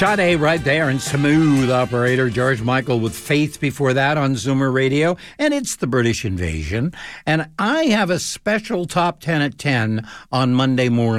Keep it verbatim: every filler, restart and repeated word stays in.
Sade right there, and Smooth Operator George Michael with Faith before that on Zoomer Radio. And it's the British Invasion. And I have a special top ten at ten on Monday morning.